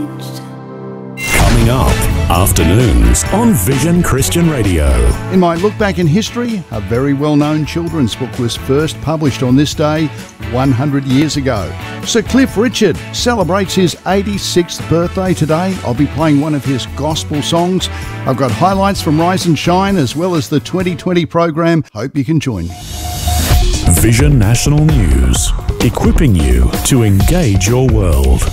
Coming up, afternoons on Vision Christian Radio. In my look back in history, a very well-known children's book was first published on this day 100 years ago. Sir Cliff Richard celebrates his 86th birthday today. I'll be playing one of his gospel songs. I've got highlights from Rise and Shine as well as the 2020 program. Hope you can join me. Vision National News, equipping you to engage your world.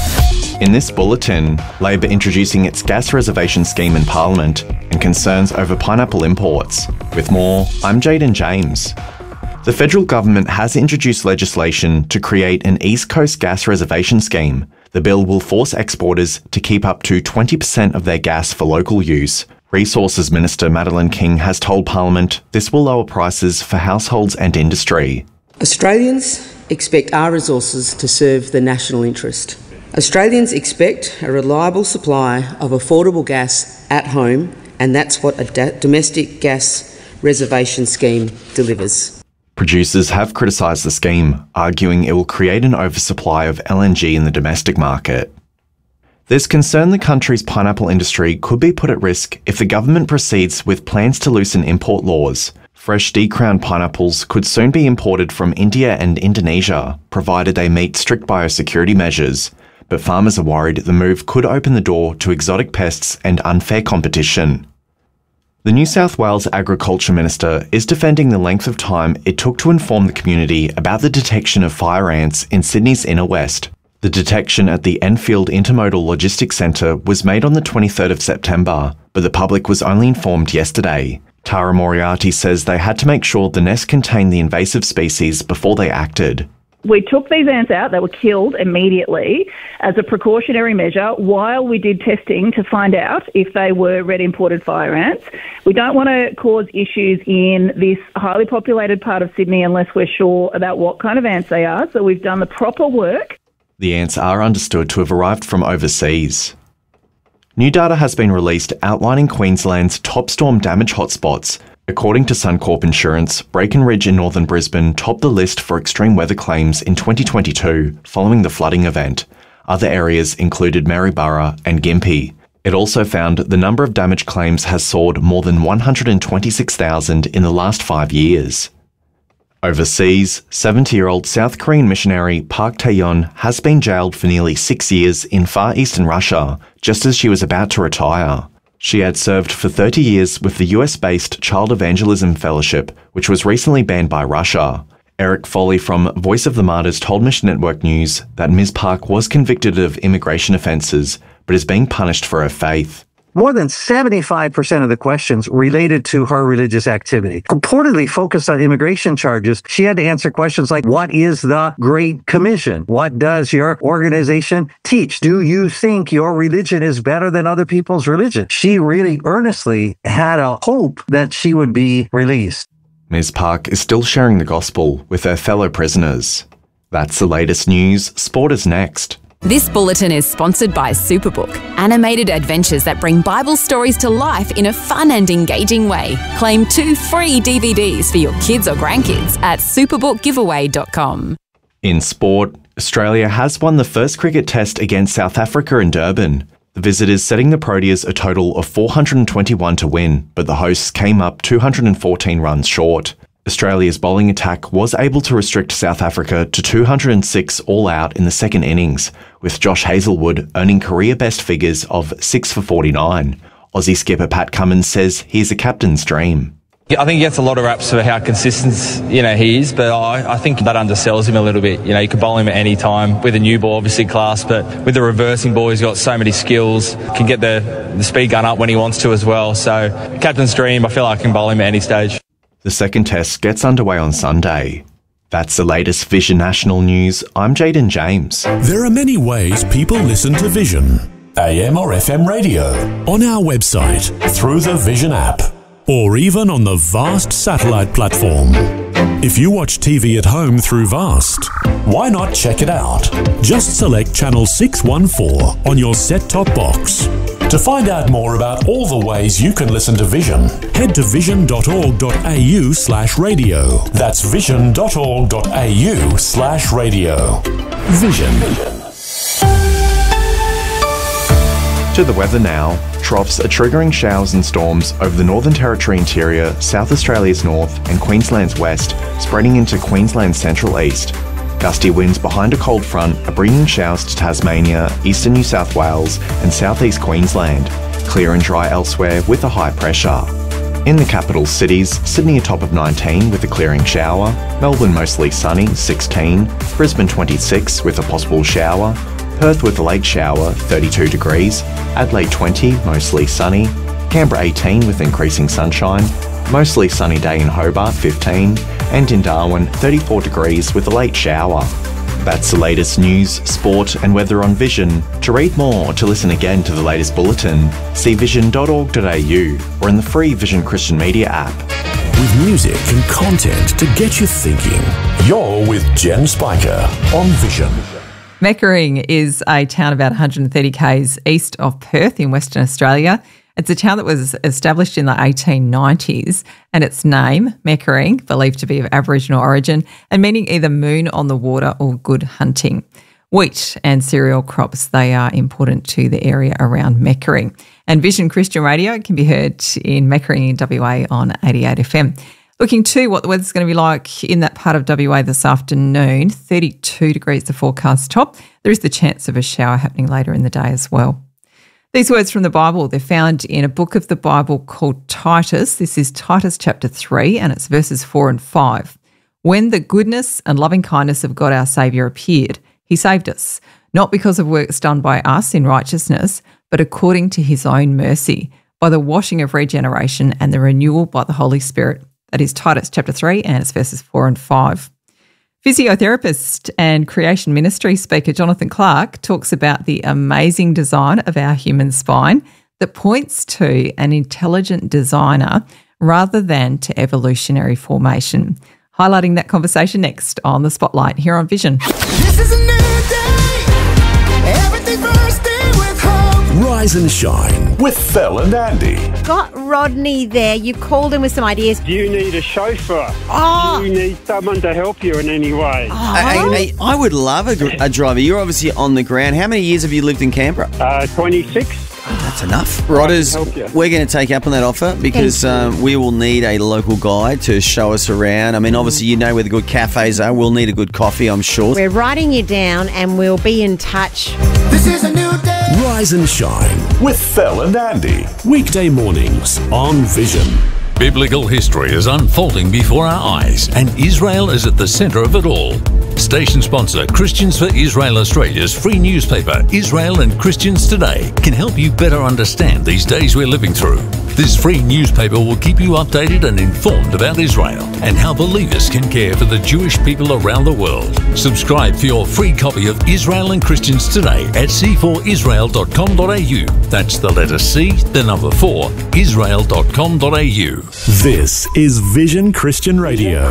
In this bulletin, Labor introducing its gas reservation scheme in Parliament and concerns over pineapple imports. With more, I'm Jaden James. The federal government has introduced legislation to create an East Coast gas reservation scheme. The bill will force exporters to keep up to 20% of their gas for local use. Resources Minister Madeleine King has told Parliament this will lower prices for households and industry. Australians expect our resources to serve the national interest. Australians expect a reliable supply of affordable gas at home, and that's what a domestic gas reservation scheme delivers. Producers have criticised the scheme, arguing it will create an oversupply of LNG in the domestic market. There's concern the country's pineapple industry could be put at risk if the government proceeds with plans to loosen import laws. Fresh decrowned pineapples could soon be imported from India and Indonesia, provided they meet strict biosecurity measures. But farmers are worried the move could open the door to exotic pests and unfair competition. The New South Wales Agriculture Minister is defending the length of time it took to inform the community about the detection of fire ants in Sydney's inner west. The detection at the Enfield Intermodal Logistics Centre was made on the 23rd of September, but the public was only informed yesterday. Tara Moriarty says they had to make sure the nest contained the invasive species before they acted. We took these ants out. They were killed immediately as a precautionary measure while we did testing to find out if they were red imported fire ants. We don't want to cause issues in this highly populated part of Sydney unless we're sure about what kind of ants they are. So we've done the proper work. The ants are understood to have arrived from overseas. New data has been released outlining Queensland's top storm damage hotspots. According to Suncorp Insurance, Breckenridge in northern Brisbane topped the list for extreme weather claims in 2022 following the flooding event. Other areas included Maryborough and Gympie. It also found the number of damage claims has soared more than 126,000 in the last 5 years. Overseas, 70-year-old South Korean missionary Park Tae-yeon has been jailed for nearly 6 years in far eastern Russia, just as she was about to retire. She had served for 30 years with the US-based Child Evangelism Fellowship, which was recently banned by Russia. Eric Foley from Voice of the Martyrs told Mission Network News that Ms. Park was convicted of immigration offences, but is being punished for her faith. More than 75% of the questions related to her religious activity. Purportedly focused on immigration charges, she had to answer questions like, what is the Great Commission? What does your organization teach? Do you think your religion is better than other people's religion? She really earnestly had a hope that she would be released. Ms. Park is still sharing the gospel with her fellow prisoners. That's the latest news. Sport is next. This bulletin is sponsored by Superbook, animated adventures that bring Bible stories to life in a fun and engaging way. Claim 2 free DVDs for your kids or grandkids at superbookgiveaway.com. In sport, Australia has won the first cricket test against South Africa in Durban. The visitors setting the Proteas a total of 421 to win, but the hosts came up 214 runs short. Australia's bowling attack was able to restrict South Africa to 206 all out in the second innings, with Josh Hazlewood earning career best figures of 6 for 49. Aussie skipper Pat Cummins says he's a captain's dream. I think he gets a lot of raps for how consistent, he is, but I think that undersells him a little bit. You can bowl him at any time with a new ball, obviously class, but with the reversing ball, he's got so many skills, can get the speed gun up when he wants to as well. So, captain's dream, I feel like I can bowl him at any stage. The second test gets underway on Sunday. That's the latest Vision National News. I'm Jaden James. There are many ways people listen to Vision. AM or FM radio, on our website, through the Vision app, or even on the Vast satellite platform. If you watch TV at home through Vast, why not check it out? Just select channel 614 on your set-top box. To find out more about all the ways you can listen to Vision, head to vision.org.au/radio. That's vision.org.au/radio. Vision. To the weather now. Troughs are triggering showers and storms over the Northern Territory interior, South Australia's north and Queensland's west, spreading into Queensland's central east. Gusty winds behind a cold front are bringing showers to Tasmania, eastern New South Wales and southeast Queensland. Clear and dry elsewhere with a high pressure. In the capital cities, Sydney atop of 19 with a clearing shower, Melbourne mostly sunny, 16, Brisbane 26 with a possible shower, Perth with a late shower, 32 degrees, Adelaide 20, mostly sunny, Canberra 18 with increasing sunshine, mostly sunny day in Hobart, 15, and in Darwin, 34 degrees with a late shower. That's the latest news, sport and weather on Vision. To read more or to listen again to the latest bulletin, see vision.org.au or in the free Vision Christian Media app. With music and content to get you thinking, you're with Jen Spiker on Vision. Meckering is a town about 130 k's east of Perth in Western Australia. It's a town that was established in the 1890s, and its name, Meckering, believed to be of Aboriginal origin and meaning either moon on the water or good hunting. Wheat and cereal crops, they are important to the area around Meckering. And Vision Christian Radio can be heard in Meckering in WA on 88 FM. Looking to what the weather's going to be like in that part of WA this afternoon, 32 degrees the forecast top. There is the chance of a shower happening later in the day as well. These words from the Bible, they're found in a book of the Bible called Titus. This is Titus chapter 3 and it's verses 4 and 5. When the goodness and loving kindness of God our Saviour appeared, he saved us, not because of works done by us in righteousness, but according to his own mercy, by the washing of regeneration and the renewal by the Holy Spirit. That is Titus chapter 3 and it's verses 4 and 5. Physiotherapist and creation ministry speaker Jonathan Clark talks about the amazing design of our human spine that points to an intelligent designer rather than to evolutionary formation. Highlighting that conversation next on The Spotlight here on Vision. This is a new day. Everything bursting with hope. Rise and shine with Phil and Andy. Got Rodney there. You called him with some ideas. Do you need a chauffeur? Oh. Do you need someone to help you in any way? I would love a driver. You're obviously on the ground. How many years have you lived in Canberra? 26. That's enough. Rodders, we're going to take up on that offer because we will need a local guide to show us around. I mean, obviously, you know where the good cafes are. We'll need a good coffee, I'm sure. We're writing you down and we'll be in touch. This is a new day. Rise and shine with Phil and Andy. Weekday mornings on Vision. Biblical history is unfolding before our eyes, and Israel is at the centre of it all. Station sponsor Christians for Israel Australia's free newspaper, Israel and Christians Today, can help you better understand these days we're living through. This free newspaper will keep you updated and informed about Israel and how believers can care for the Jewish people around the world. Subscribe for your free copy of Israel and Christians Today at c4israel.com.au. That's the letter C, the number 4, israel.com.au. This is Vision Christian Radio.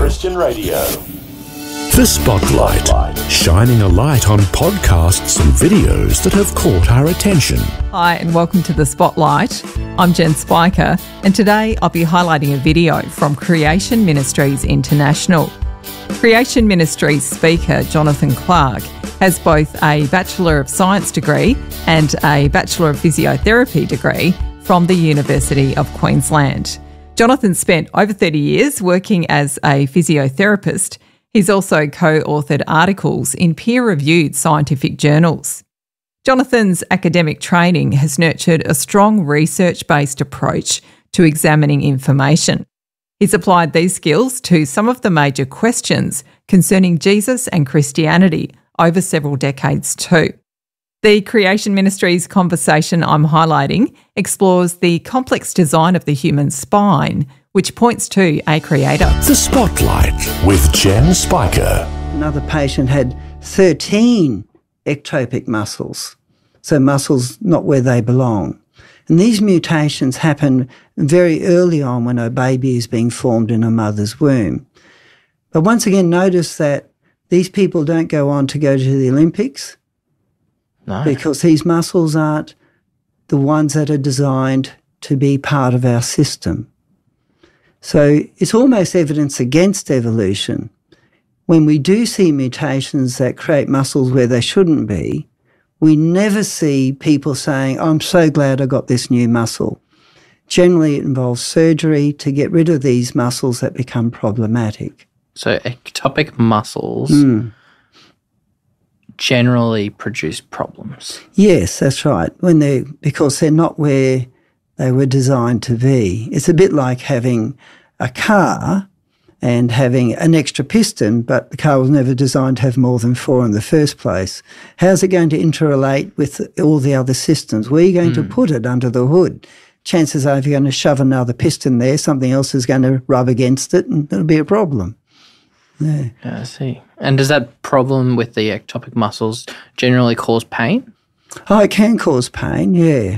The Spotlight, shining a light on podcasts and videos that have caught our attention. Hi and welcome to The Spotlight. I'm Jen Spiker and today I'll be highlighting a video from Creation Ministries International. Creation Ministries speaker Jonathan Clark has both a Bachelor of Science degree and a Bachelor of Physiotherapy degree from the University of Queensland. Jonathan spent over 30 years working as a physiotherapist. He's also co-authored articles in peer-reviewed scientific journals. Jonathan's academic training has nurtured a strong research-based approach to examining information. He's applied these skills to some of the major questions concerning Jesus and Christianity over several decades too. The Creation Ministries conversation I'm highlighting explores the complex design of the human spine, which points to a creator. The Spotlight with Jen Spiker. Another patient had 13 ectopic muscles, so muscles not where they belong. And these mutations happen very early on when a baby is being formed in a mother's womb. But once again, notice that these people don't go on to go to the Olympics. No. Because these muscles aren't the ones that are designed to be part of our system. So it's almost evidence against evolution. When we do see mutations that create muscles where they shouldn't be, we never see people saying, I'm so glad I got this new muscle. Generally, it involves surgery to get rid of these muscles that become problematic. So ectopic muscles generally produce problems. Yes, that's right. Because they're not where they were designed to be. It's a bit like having a car and having an extra piston, but the car was never designed to have more than 4 in the first place. How's it going to interrelate with all the other systems? Where are you going to put it under the hood? Chances are if you're going to shove another piston there, something else is going to rub against it and it'll be a problem. Yeah. I see. And does that problem with the ectopic muscles generally cause pain? Oh, it can cause pain, yeah.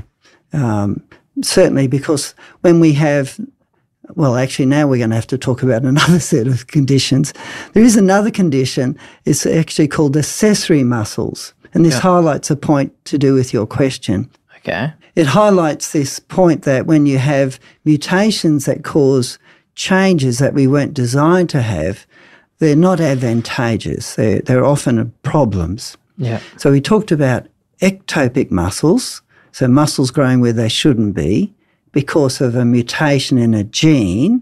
Certainly, because when we have, well, actually now we're going to have to talk about another set of conditions. There is another condition. It's actually called accessory muscles. And this highlights a point to do with your question. Okay. It highlights this point that when you have mutations that cause changes that we weren't designed to have, they're not advantageous. They're often problems. Yeah. So we talked about ectopic muscles, so muscles growing where they shouldn't be because of a mutation in a gene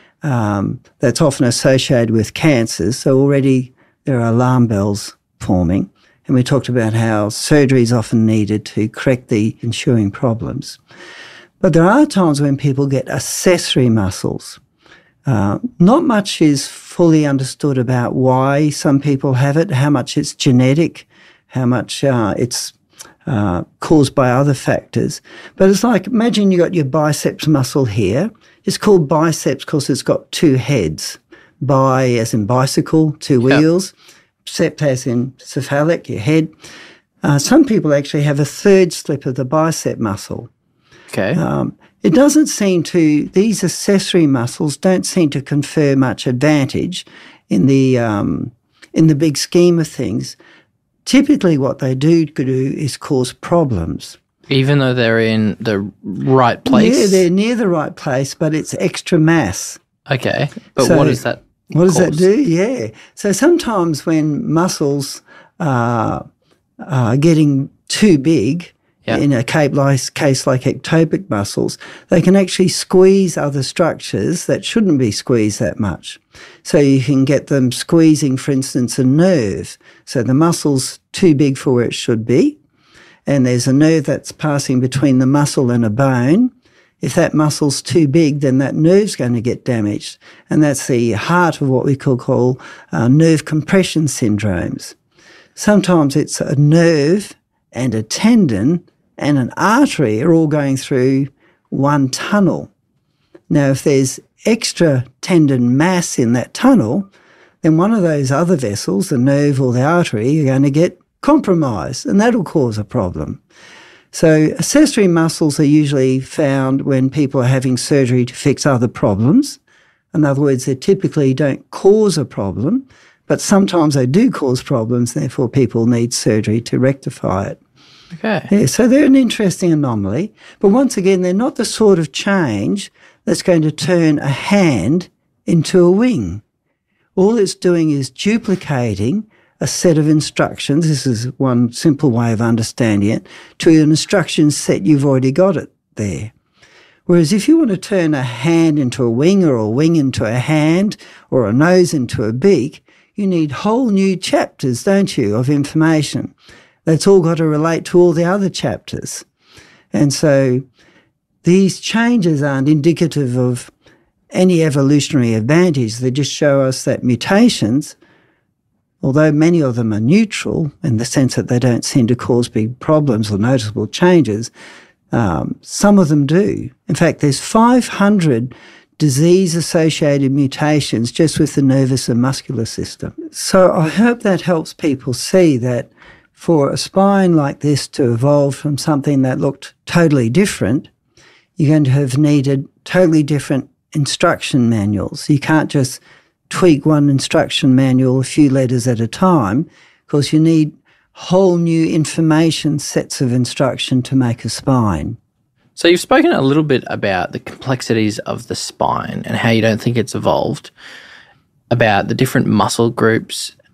that's often associated with cancers. So already there are alarm bells forming. And we talked about how surgery is often needed to correct the ensuing problems. But there are times when people get accessory muscles. Not much is fully understood about why some people have it, how much it's genetic, how much it's caused by other factors. But it's like, imagine you got your biceps muscle here. It's called biceps because it's got 2 heads. Bi as in bicycle, 2 wheels. Sept as in cephalic, your head. Some people actually have a 3rd slip of the bicep muscle. Okay. It doesn't seem to, these accessory muscles don't seem to confer much advantage in the big scheme of things. Typically what they do is cause problems. Even though they're in the right place? Yeah, they're near the right place, but it's extra mass. Okay. But what does that What does that do? Yeah. So sometimes when muscles are getting too big, in a case like ectopic muscles, they can actually squeeze other structures that shouldn't be squeezed that much. So you can get them squeezing, for instance, a nerve. So the muscle's too big for where it should be, and there's a nerve that's passing between the muscle and a bone. If that muscle's too big, then that nerve's going to get damaged, and that's the heart of what we call nerve compression syndromes. Sometimes it's a nerve and a tendon and an artery are all going through one tunnel. Now, if there's extra tendon mass in that tunnel, then one of those other vessels, the nerve or the artery, are going to get compromised, and that'll cause a problem. So accessory muscles are usually found when people are having surgery to fix other problems. In other words, they typically don't cause a problem, but sometimes they do cause problems, therefore people need surgery to rectify it. Okay. Yeah, so they're an interesting anomaly. But once again, they're not the sort of change that's going to turn a hand into a wing. All it's doing is duplicating a set of instructions. This is one simple way of understanding it, to an instruction set you've already got it there. Whereas if you want to turn a hand into a wing or a wing into a hand or a nose into a beak, you need whole new chapters, don't you, of information. That's all got to relate to all the other chapters. And so these changes aren't indicative of any evolutionary advantage. They just show us that mutations, although many of them are neutral in the sense that they don't seem to cause big problems or noticeable changes, some of them do. In fact, there's 500 disease-associated mutations just with the nervous and muscular system. So I hope that helps people see that for a spine like this to evolve from something that looked totally different, you're going to have needed totally different instruction manuals. You can't just tweak one instruction manual a few letters at a time, because you need whole new information sets of instruction to make a spine. So you've spoken a little bit about the complexities of the spine and how you don't think it's evolved, about the different muscle groups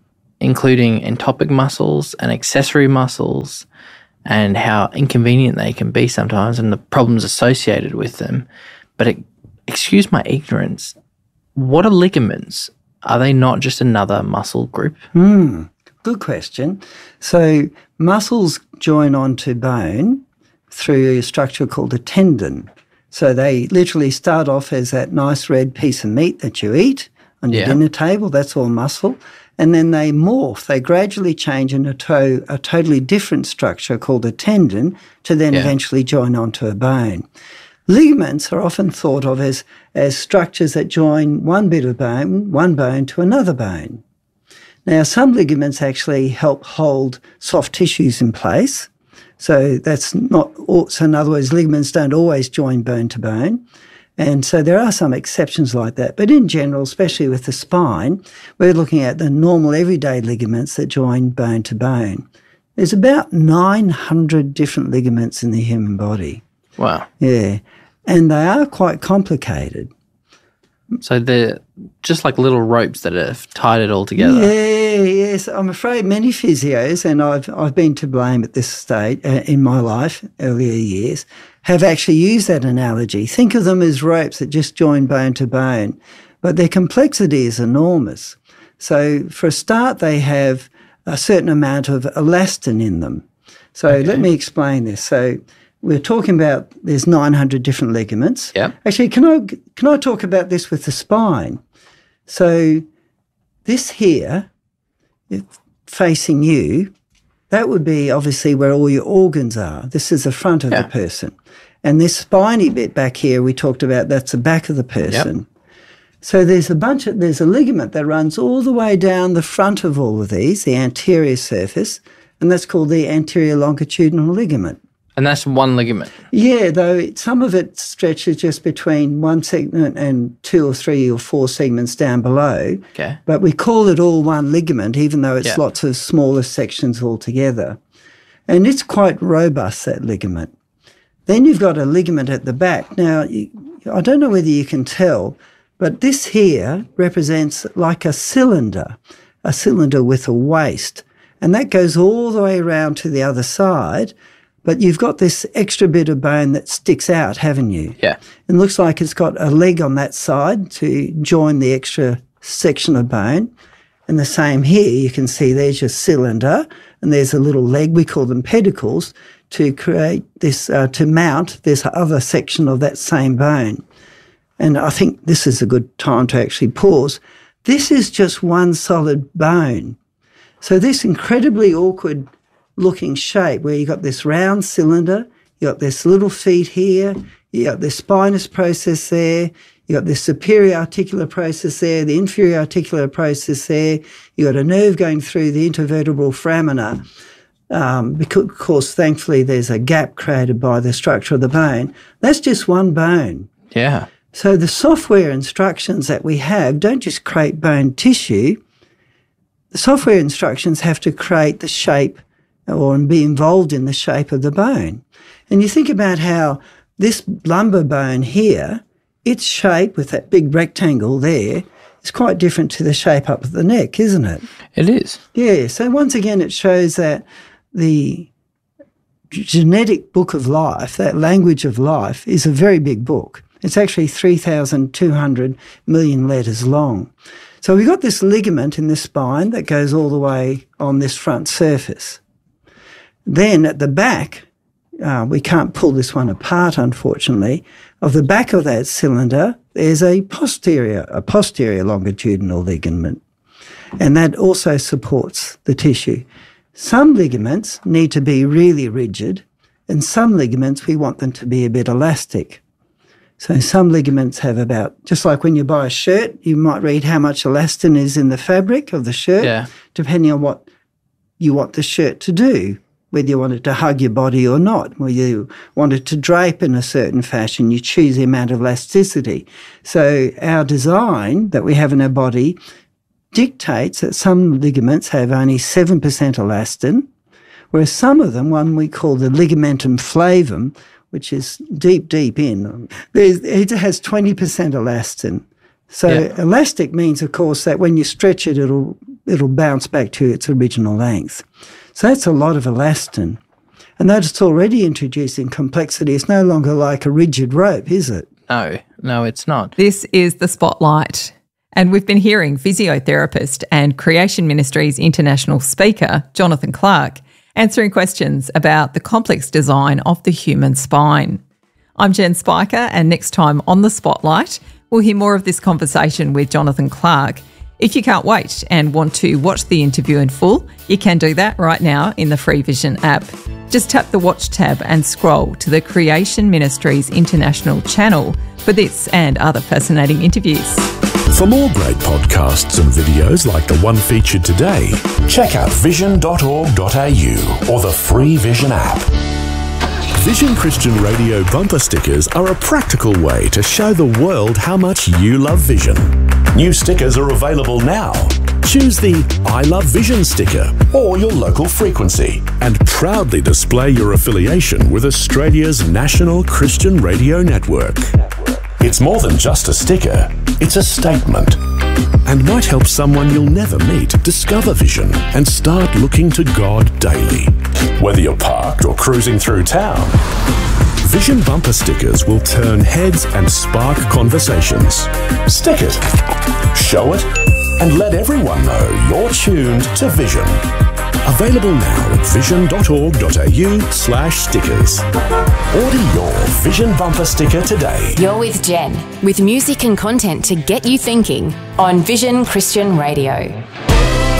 including entopic muscles and accessory muscles, and how inconvenient they can be sometimes and the problems associated with them. But excuse my ignorance, what are ligaments? Are they not just another muscle group? Good question. So muscles join onto bone through a structure called a tendon. So they literally start off as that nice red piece of meat that you eat on your dinner table. That's all muscle. And then they morph. They gradually change into a totally different structure called a tendon to then eventually join onto a bone. Ligaments are often thought of as structures that join one bone to another bone. Now, some ligaments actually help hold soft tissues in place. So that's not, so in other words, ligaments don't always join bone to bone. And so there are some exceptions like that. But in general, especially with the spine, we're looking at the normal everyday ligaments that join bone to bone. There's about 900 different ligaments in the human body. Wow. Yeah. And they are quite complicated. So they're just like little ropes that have tied it all together. Yes. I'm afraid many physios, and I've been to blame at this stage in my life, earlier years, have actually used that analogy. Think of them as ropes that just join bone to bone, but their complexity is enormous. So for a start, they have a certain amount of elastin in them. So let me explain this. So we're talking about there's 900 different ligaments. Yeah. Actually, can I talk about this with the spine? So this here, facing you, that would be obviously where all your organs are. This is the front of the person. And this spiny bit back here we talked about, that's the back of the person. Yep. So there's a ligament that runs all the way down the front of all of these, the anterior surface, and that's called the anterior longitudinal ligament. And that's one ligament? Yeah, though some of it stretches just between one segment and 2 or 3 or 4 segments down below. Okay. But we call it all one ligament, even though it's lots of smaller sections altogether. And it's quite robust, that ligament. Then you've got a ligament at the back. Now, I don't know whether you can tell, but this here represents like a cylinder with a waist. And that goes all the way around to the other side. But you've got this extra bit of bone that sticks out, haven't you? Yeah. And looks like it's got a leg on that side to join the extra section of bone. And the same here, you can see there's your cylinder and there's a little leg, we call them pedicles, to create this, to mount this other section of that same bone. And I think this is a good time to actually pause. This is just one solid bone. So this incredibly awkward looking shape where you got this round cylinder, you got this little feet here, you got this spinous process there, you got this superior articular process there, the inferior articular process there, you got a nerve going through the intervertebral foramina. Because, of course, thankfully there's a gap created by the structure of the bone. That's just one bone. Yeah. So the software instructions that we have don't just create bone tissue. The software instructions have to create the shape or be involved in the shape of the bone. And you think about how this lumbar bone here, its shape with that big rectangle there is quite different to the shape up at the neck, isn't it? It is. Yeah. So once again, it shows that the genetic book of life, that language of life, is a very big book. It's actually 3,200 million letters long. So we've got this ligament in the spine that goes all the way on this front surface. Then at the back, we can't pull this one apart, unfortunately. Of the back of that cylinder, there's a posterior longitudinal ligament, and that also supports the tissue. Some ligaments need to be really rigid, and some ligaments we want them to be a bit elastic. So some ligaments have about, just like when you buy a shirt, you might read how much elastin is in the fabric of the shirt, depending on what you want the shirt to do. Whether you want it to hug your body or not, whether you want it to drape in a certain fashion, you choose the amount of elasticity. So our design that we have in our body dictates that some ligaments have only 7% elastin, whereas some of them, one we call the ligamentum flavum, which is deep in, it has 20% elastin. So elastic means, of course, that when you stretch it, it'll it'll bounce back to its original length. So that's a lot of elastin. And that's already introducing complexity. It's no longer like a rigid rope, is it? No, it's not. This is The Spotlight. And we've been hearing physiotherapist and Creation Ministries international speaker, Jonathan Clark, answering questions about the complex design of the human spine. I'm Jen Spiker, and next time on The Spotlight, we'll hear more of this conversation with Jonathan Clark. If you can't wait and want to watch the interview in full, you can do that right now in the Free Vision app. Just tap the Watch tab and scroll to the Creation Ministries International channel for this and other fascinating interviews. For more great podcasts and videos like the one featured today, check out vision.org.au or the Free Vision app. Vision Christian Radio bumper stickers are a practical way to show the world how much you love Vision. New stickers are available now. Choose the I Love Vision sticker or your local frequency and proudly display your affiliation with Australia's national Christian radio network. It's more than just a sticker, it's a statement, and might help someone you'll never meet discover Vision and start looking to God daily. Whether you're parked or cruising through town, Vision bumper stickers will turn heads and spark conversations. Stick it, show it, and let everyone know you're tuned to Vision. Available now at vision.org.au/stickers. Order your Vision bumper sticker today. You're with Jen, with music and content to get you thinking on Vision Christian Radio.